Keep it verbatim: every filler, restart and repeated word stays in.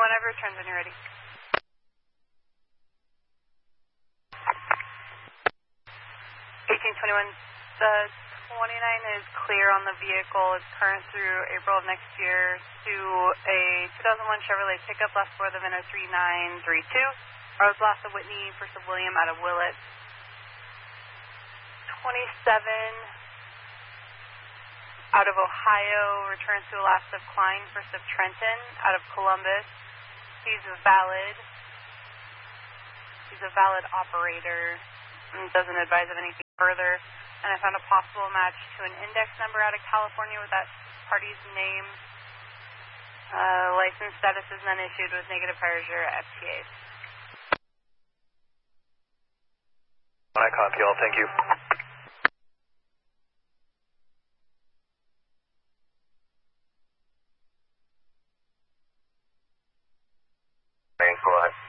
whenever it turns when you're ready. eighteen twenty-one, the twenty-nine is clear on the vehicle. It's current through April of next year to a two thousand one Chevrolet pickup, last four of the V I N O three nine three two. Roads last of Whitney, first of William out of Willett. twenty-seven out of Ohio, returns to last of Klein, first of Trenton out of Columbus. He's valid. He's a valid operator and doesn't advise of anything further. And I found a possible match to an index number out of California with that party's name. Uh, license status is none issued with negative prior zero F T As. I copy all, thank you. Thanks a lot.